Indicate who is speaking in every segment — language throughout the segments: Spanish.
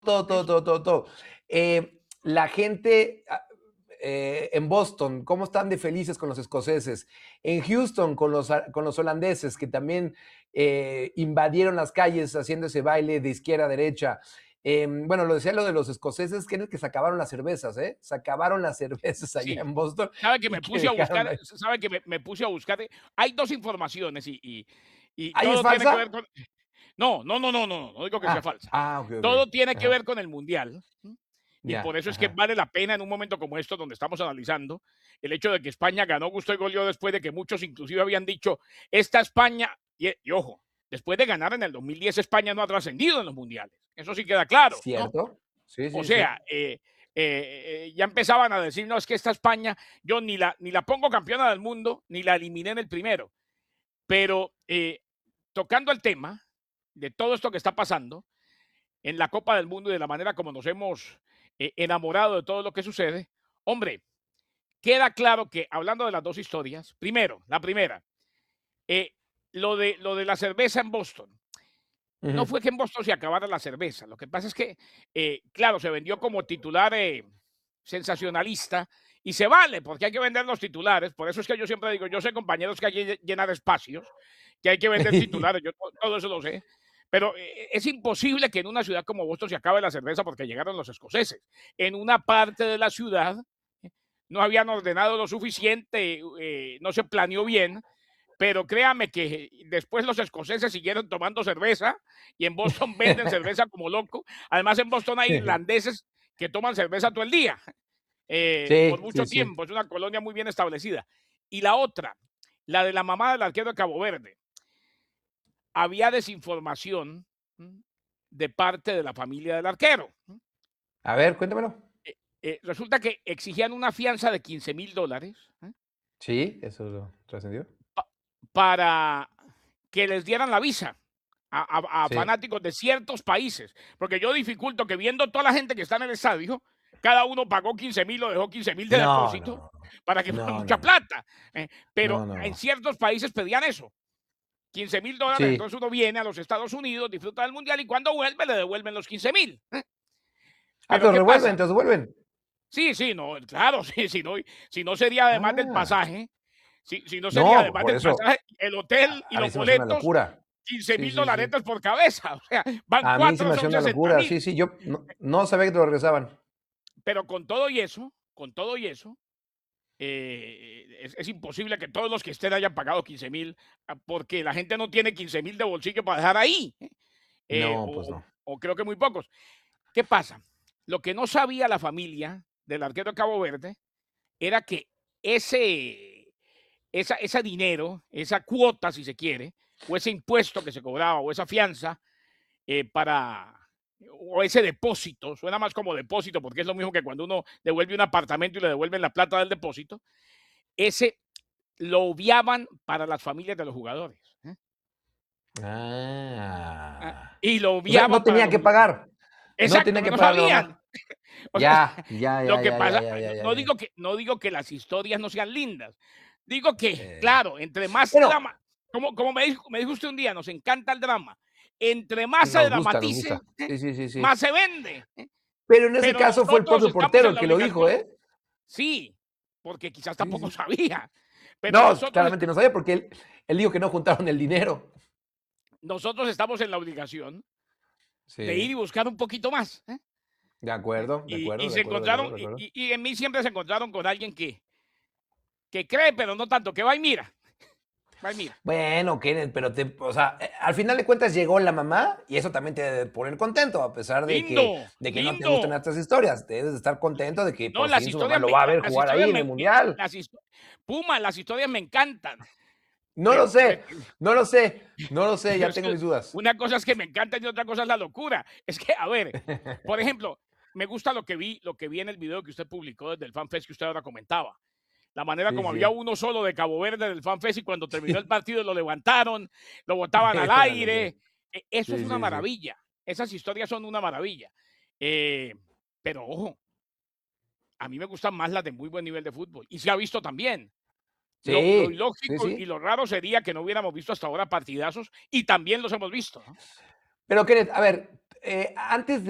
Speaker 1: todo, todo,
Speaker 2: Eso.
Speaker 1: todo, todo, todo. La gente en Boston, ¿cómo están de felices con los escoceses? En Houston, con los holandeses, que también invadieron las calles haciendo ese baile de izquierda a derecha. Bueno, lo decía lo de los escoceses, que se acabaron las cervezas, ¿eh? Se acabaron las cervezas allá
Speaker 2: Sí.
Speaker 1: en Boston
Speaker 2: Sabe que
Speaker 1: y
Speaker 2: me
Speaker 1: que
Speaker 2: puse a
Speaker 1: dejaron
Speaker 2: buscar,
Speaker 1: ahí.
Speaker 2: sabe que me puse a buscar, hay 2 informaciones y
Speaker 1: ¿Ahí es
Speaker 2: todo tiene que ver
Speaker 1: falsa?
Speaker 2: con no, no, no, no, no, no digo que sea
Speaker 1: Ah,
Speaker 2: falsa.
Speaker 1: ok, ok.
Speaker 2: Todo tiene que
Speaker 1: Ajá.
Speaker 2: ver con el mundial, y por
Speaker 1: Ya,
Speaker 2: eso es que
Speaker 1: ajá.
Speaker 2: vale la pena en un momento como esto, donde estamos analizando el hecho de que España ganó, gustó y goleó después de que muchos inclusive habían dicho: "Esta España", y ojo, después de ganar en el 2010 España no ha trascendido en los mundiales. Eso sí queda claro, ¿no?
Speaker 1: ¿Cierto? Sí,
Speaker 2: O
Speaker 1: sí, sí.
Speaker 2: sea, ya empezaban a decir: "No, es que esta España yo ni la pongo campeona del mundo, ni la eliminé en el primero". Pero, tocando el tema de todo esto que está pasando en la Copa del Mundo y de la manera como nos hemos, enamorado de todo lo que sucede, hombre, queda claro que hablando de las 2 historias, primero, la primera, eh, lo de la cerveza en Boston. No
Speaker 1: Ujú.
Speaker 2: fue que en Boston se acabara la cerveza. Lo que pasa es que, claro, se vendió como titular sensacionalista y se vale porque hay que vender los titulares. Por eso es que yo siempre digo, yo sé compañeros que hay que llenar espacios, que hay que vender titulares, yo todo eso lo sé. Pero es imposible que en una ciudad como Boston se acabe la cerveza porque llegaron los escoceses. En una parte de la ciudad no habían ordenado lo suficiente, no se planeó bien, pero créame que después los escoceses siguieron tomando cerveza y en Boston venden cerveza como loco. Además, en Boston hay irlandeses que toman cerveza todo el día, por
Speaker 1: Sí, sí,
Speaker 2: mucho
Speaker 1: sí.
Speaker 2: tiempo. Es una colonia muy bien establecida. Y la otra, la de la mamá del arquero de Cabo Verde. Había desinformación de parte de la familia del arquero.
Speaker 1: A ver, cuéntamelo.
Speaker 2: Resulta que exigían una fianza de $15,000
Speaker 1: Sí, eso lo trascendió.
Speaker 2: para que les dieran la visa a
Speaker 1: Sí.
Speaker 2: fanáticos de ciertos países, porque yo dificulto que viendo toda la gente que está en el estadio, cada uno pagó 15,000 o dejó 15,000 de
Speaker 1: No,
Speaker 2: depósito
Speaker 1: no,
Speaker 2: para que fuera
Speaker 1: no,
Speaker 2: mucha
Speaker 1: no, no.
Speaker 2: plata, pero
Speaker 1: No, no,
Speaker 2: en
Speaker 1: no.
Speaker 2: ciertos países pedían eso, $15,000,
Speaker 1: Sí.
Speaker 2: entonces uno viene a los Estados Unidos, disfruta del mundial y cuando vuelve le devuelven los 15,000.
Speaker 1: Ah,
Speaker 2: Pero
Speaker 1: te
Speaker 2: ¿qué pasa?
Speaker 1: revuelven, te los devuelven.
Speaker 2: Sí, sí, no, claro, sí, si no sería además del
Speaker 1: Ah.
Speaker 2: pasaje, si no sería
Speaker 1: No,
Speaker 2: además
Speaker 1: por
Speaker 2: del
Speaker 1: eso,
Speaker 2: pasaje, el hotel y
Speaker 1: a mí
Speaker 2: los
Speaker 1: se me hace una
Speaker 2: boletos,
Speaker 1: locura.
Speaker 2: quince
Speaker 1: Sí,
Speaker 2: mil
Speaker 1: sí, sí.
Speaker 2: dolaretes por cabeza, o sea, van
Speaker 1: A mí se
Speaker 2: 4,
Speaker 1: me hacía
Speaker 2: son
Speaker 1: una
Speaker 2: sesenta
Speaker 1: locura.
Speaker 2: mil.
Speaker 1: Sí, sí, yo no sabía que te lo regresaban.
Speaker 2: Pero con todo y eso, es imposible que todos los que estén hayan pagado 15,000, porque la gente no tiene 15,000 de bolsillo para dejar ahí,
Speaker 1: No, pues no.
Speaker 2: o creo que muy pocos. ¿Qué pasa? Lo que no sabía la familia del arquero de Cabo Verde era que ese ese dinero, esa cuota, si se quiere, o ese impuesto que se cobraba, o esa fianza, para o ese depósito, suena más como depósito, porque es lo mismo que cuando uno devuelve un apartamento y le devuelven la plata del depósito, ese lo obviaban para las familias de los jugadores,
Speaker 1: Ah.
Speaker 2: y lo
Speaker 1: O sea, no
Speaker 2: obviaban para
Speaker 1: tenía
Speaker 2: los
Speaker 1: que
Speaker 2: jugadores.
Speaker 1: pagar. No
Speaker 2: Exacto,
Speaker 1: tenía
Speaker 2: que
Speaker 1: que
Speaker 2: no
Speaker 1: pagar la
Speaker 2: sabían.
Speaker 1: mamá.
Speaker 2: O sea,
Speaker 1: Ya, ya,
Speaker 2: lo
Speaker 1: ya,
Speaker 2: que
Speaker 1: ya, ya,
Speaker 2: pasa,
Speaker 1: ya,
Speaker 2: no
Speaker 1: ya, ya,
Speaker 2: no
Speaker 1: ya.
Speaker 2: digo que no digo que las historias no sean lindas. Digo que,
Speaker 1: Eh,
Speaker 2: claro, entre más
Speaker 1: bueno,
Speaker 2: drama, como me dijo usted un día, nos encanta el drama. Entre más se
Speaker 1: nos gusta, nos
Speaker 2: dramatice,
Speaker 1: gusta. Sí, sí, sí, sí.
Speaker 2: más se vende,
Speaker 1: Pero en ese
Speaker 2: pero
Speaker 1: caso fue el
Speaker 2: nosotros
Speaker 1: propio
Speaker 2: estamos
Speaker 1: portero
Speaker 2: en
Speaker 1: el
Speaker 2: la
Speaker 1: que lo dijo,
Speaker 2: obligación.
Speaker 1: ¿eh?
Speaker 2: Sí, porque quizás
Speaker 1: Sí,
Speaker 2: tampoco
Speaker 1: sí.
Speaker 2: sabía, pero
Speaker 1: No,
Speaker 2: nosotros
Speaker 1: claramente no sabía porque él dijo que no juntaron el dinero.
Speaker 2: nosotros estamos en la obligación de ir y
Speaker 1: Sí,
Speaker 2: buscar un poquito más,
Speaker 1: de acuerdo, de
Speaker 2: y
Speaker 1: acuerdo, de
Speaker 2: se
Speaker 1: acuerdo, de acuerdo,
Speaker 2: encontraron
Speaker 1: de acuerdo.
Speaker 2: y en mí siempre se encontraron con alguien que cree, pero no tanto, que va y mira, va y mira.
Speaker 1: Bueno, Kenneth, pero o sea, al final de cuentas llegó la mamá y eso también te debe poner contento, a pesar
Speaker 2: Lindo,
Speaker 1: de que no te
Speaker 2: lindo.
Speaker 1: gustan estas historias. Debes de estar contento de que
Speaker 2: No,
Speaker 1: por fin su mamá lo va a ver
Speaker 2: las
Speaker 1: jugar ahí
Speaker 2: historias
Speaker 1: en el Mundial.
Speaker 2: Puma, las historias me encantan,
Speaker 1: No lo
Speaker 2: pero
Speaker 1: sé, no lo sé, no lo sé,
Speaker 2: pero
Speaker 1: ya
Speaker 2: es
Speaker 1: tengo
Speaker 2: que
Speaker 1: mis dudas.
Speaker 2: una cosa es que me encantan y otra cosa es la locura. Es que, a ver, por ejemplo, me gusta lo que vi en el video que usted publicó desde el FanFest que usted ahora comentaba. La manera
Speaker 1: Sí,
Speaker 2: como había
Speaker 1: sí.
Speaker 2: uno solo de Cabo Verde del FanFest y cuando terminó el partido lo levantaron, lo botaban al
Speaker 1: Una locura.
Speaker 2: aire. Eso es
Speaker 1: Sí,
Speaker 2: una
Speaker 1: sí, sí.
Speaker 2: maravilla. Esas historias son una maravilla. Eh, pero ojo, a mí me gustan más las de muy buen nivel de fútbol. Y se ha visto también. Lo
Speaker 1: Sí, sí,
Speaker 2: ilógico y
Speaker 1: sí.
Speaker 2: lo raro sería que no hubiéramos visto hasta ahora partidazos y también los hemos visto, ¿no?
Speaker 1: Pero Kenneth, a ver, antes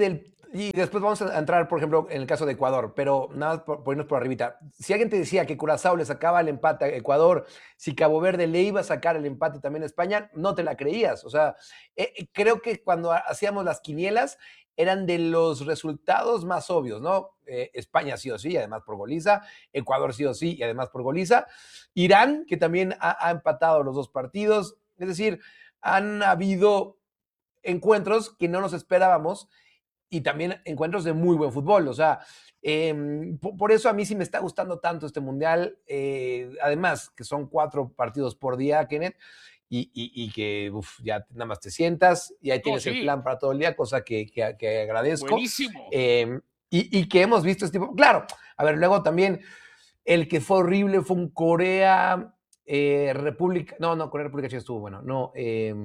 Speaker 1: Y después vamos a entrar, por ejemplo, en el caso de Ecuador, pero nada más por irnos por arribita. Si alguien te decía que Curazao le sacaba el empate a Ecuador, si Cabo Verde le iba a sacar el empate también a España, no te la creías. O sea, creo que cuando hacíamos las quinielas eran de los resultados más obvios, ¿no? España sí o sí, además por goliza. Ecuador sí o sí, y además por goliza. Irán, que también ha empatado los dos partidos. Es decir, han habido encuentros que no nos esperábamos y también encuentros de muy buen fútbol. O sea, por eso a mí sí me está gustando tanto este mundial. Además, que son 4 partidos por día, Kenneth, y que ya nada más te sientas y ahí
Speaker 2: No,
Speaker 1: tienes el
Speaker 2: sí,
Speaker 1: plan para todo el día, cosa que agradezco.
Speaker 2: buenísimo.
Speaker 1: Y que hemos visto este tipo. Claro, a ver, luego también el que fue horrible fue un Corea. República, no, Corea República sí estuvo bueno, no,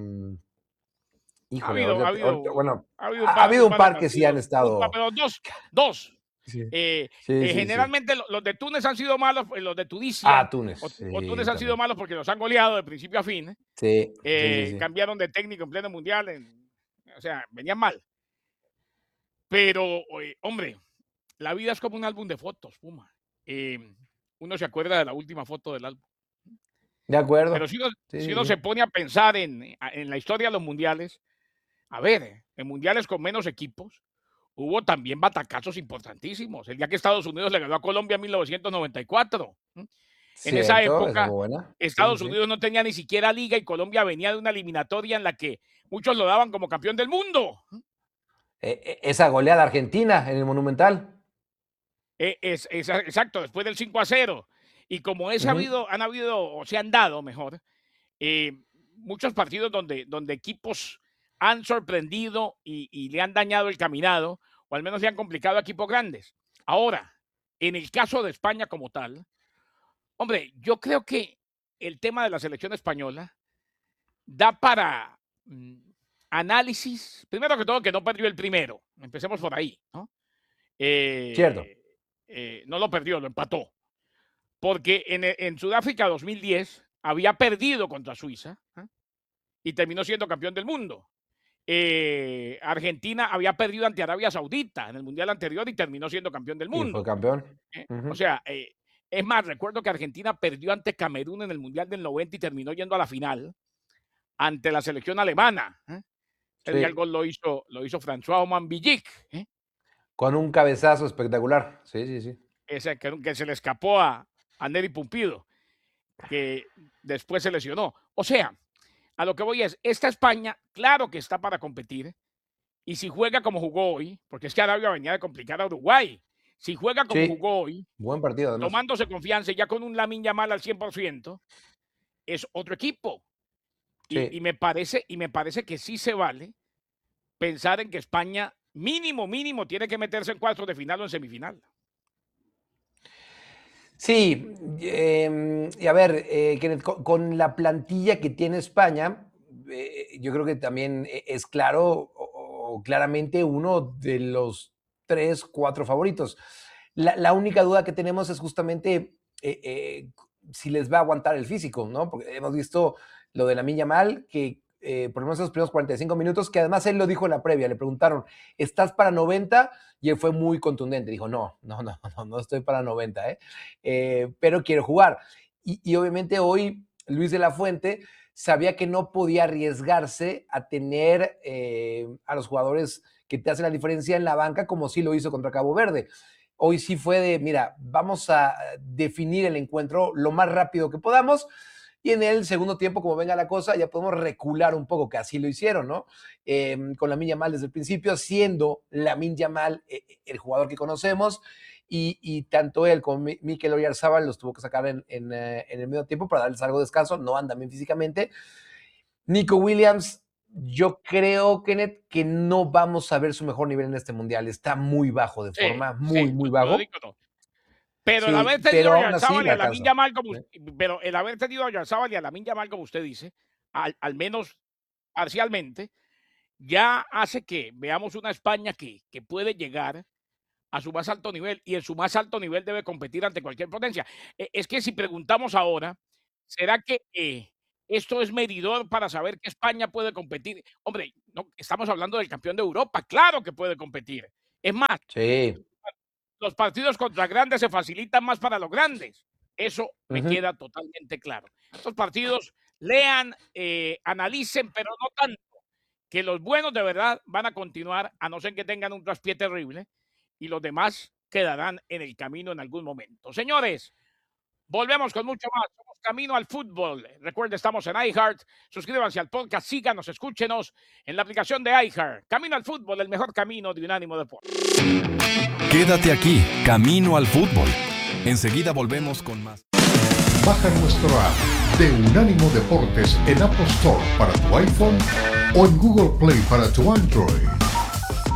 Speaker 2: Ha
Speaker 1: híjole,
Speaker 2: habido, ha
Speaker 1: ahorita,
Speaker 2: habido,
Speaker 1: bueno,
Speaker 2: ha habido
Speaker 1: ha habido
Speaker 2: un
Speaker 1: un
Speaker 2: par de
Speaker 1: par que sí han
Speaker 2: partidos,
Speaker 1: estado.
Speaker 2: pero dos.
Speaker 1: Sí, sí, sí, sí.
Speaker 2: Generalmente los de Túnez han sido malos, los de Tunisia
Speaker 1: Túnez,
Speaker 2: o Túnez
Speaker 1: sí,
Speaker 2: han sido
Speaker 1: también.
Speaker 2: malos porque los han goleado de principio a fin.
Speaker 1: Sí, sí, sí, sí.
Speaker 2: Cambiaron de técnico en pleno mundial, o sea, venían mal. Pero, hombre, la vida es como un álbum de fotos, Puma. Eh, Uno se acuerda de la última foto del álbum.
Speaker 1: De
Speaker 2: Pero
Speaker 1: acuerdo. Sí,
Speaker 2: si
Speaker 1: sí,
Speaker 2: uno se
Speaker 1: sí.
Speaker 2: pone a pensar en la historia de los mundiales, a ver, en mundiales con menos equipos, hubo también batacazos importantísimos. El día que Estados Unidos le ganó a Colombia en 1994. En esa
Speaker 1: Cierto, esa
Speaker 2: época,
Speaker 1: fue buena. Sí, sí,
Speaker 2: Estados
Speaker 1: sí.
Speaker 2: Unidos no tenía ni siquiera liga y Colombia venía de una eliminatoria en la que muchos lo daban como campeón del mundo.
Speaker 1: Esa goleada argentina en el Monumental.
Speaker 2: Exacto, después del 5-0. Y como
Speaker 1: Ujú.
Speaker 2: han habido, o se han dado mejor, eh, muchos partidos donde equipos han sorprendido y le han dañado el caminado, o al menos le han complicado a equipos grandes. Ahora, en el caso de España como tal, hombre, yo creo que el tema de la selección española da para análisis. Primero que todo, que no perdió el primero. Empecemos por ahí, ¿no?
Speaker 1: Cierto.
Speaker 2: No lo perdió, lo empató. Porque en Sudáfrica 2010 había perdido contra Suiza, y terminó siendo campeón del mundo. Argentina había perdido ante Arabia Saudita en el mundial anterior y terminó siendo campeón del
Speaker 1: Y fue
Speaker 2: mundo.
Speaker 1: campeón.
Speaker 2: O
Speaker 1: Ujú.
Speaker 2: sea, es más, recuerdo que Argentina perdió ante Camerún en el mundial del 90 y terminó yendo a la final ante la selección alemana. El día el
Speaker 1: Sí.
Speaker 2: gol lo hizo François Oman Villic,
Speaker 1: Con un cabezazo espectacular. Sí, sí, sí.
Speaker 2: ese que se le escapó a Neri Pumpido, que después se lesionó. O sea, a lo que voy es, esta España, claro que está para competir, y si juega como jugó hoy, porque es que Arabia venía de complicar a Uruguay, si juega como
Speaker 1: Sí.
Speaker 2: jugó hoy,
Speaker 1: Buen partido, además.
Speaker 2: tomándose confianza y ya con un Lamine Yamal al 100%, es otro equipo. Y,
Speaker 1: Sí.
Speaker 2: me parece que sí se vale pensar en que España mínimo tiene que meterse en cuartos de final o en semifinal.
Speaker 1: Sí, y a ver, Kenneth, con la plantilla que tiene España, yo creo que también es claro o claramente uno de los 3, 4 favoritos. La única duda que tenemos es justamente si les va a aguantar el físico, ¿no? Porque hemos visto lo de Lamine Yamal, que por lo menos esos primeros 45 minutos, que además él lo dijo en la previa, le preguntaron, ¿estás para 90? Y él fue muy contundente, dijo, no estoy para 90, pero quiero jugar. Y obviamente hoy Luis de la Fuente sabía que no podía arriesgarse a tener a los jugadores que te hacen la diferencia en la banca como sí lo hizo contra Cabo Verde. Hoy sí fue de, mira, vamos a definir el encuentro lo más rápido que podamos y en el segundo tiempo, como venga la cosa, ya podemos recular un poco, que así lo hicieron, ¿no? Con Lamine Yamal desde el principio, siendo Lamine Yamal el jugador que conocemos, y tanto él como Mikel Oyarzabal los tuvo que sacar en el medio tiempo para darles algo de descanso, no andan bien físicamente. Nico Williams, yo creo, Kenneth, que no vamos a ver su mejor nivel en este mundial, está muy bajo de
Speaker 2: Sí,
Speaker 1: forma, muy,
Speaker 2: sí,
Speaker 1: muy
Speaker 2: yo
Speaker 1: bajo.
Speaker 2: digo no. Pero el haber
Speaker 1: Sí,
Speaker 2: tenido
Speaker 1: pero
Speaker 2: a
Speaker 1: aún así
Speaker 2: Oyarzabal y
Speaker 1: le
Speaker 2: a Lamine
Speaker 1: alcanza.
Speaker 2: Yamal como
Speaker 1: ¿Eh?
Speaker 2: pero el haber tenido a Oyarzabal y a Lamine Yamal, como usted dice, al menos parcialmente, ya hace que veamos una España que puede llegar a su más alto nivel y en su más alto nivel debe competir ante cualquier potencia. Es que si preguntamos ahora, ¿será que esto es medidor para saber que España puede competir? Hombre, no, estamos hablando del campeón de Europa, claro que puede competir. Es más,
Speaker 1: Sí.
Speaker 2: los partidos contra grandes se facilitan más para los grandes. Eso me
Speaker 1: Ujú.
Speaker 2: queda totalmente claro. Estos partidos lean, analicen, pero no tanto, que los buenos de verdad van a continuar, a no ser que tengan un traspié terrible, y los demás quedarán en el camino en algún momento. Señores, volvemos con mucho más. Somos Camino al Fútbol. Recuerden, estamos en iHeart. Suscríbanse al podcast, síganos, escúchenos en la aplicación de iHeart. Camino al Fútbol, el mejor camino de Unánimo Deportes.
Speaker 3: Quédate aquí, Camino al Fútbol. Enseguida volvemos con más.
Speaker 4: Baja nuestro app de Unánimo Deportes en Apple Store para tu iPhone o en Google Play para tu Android.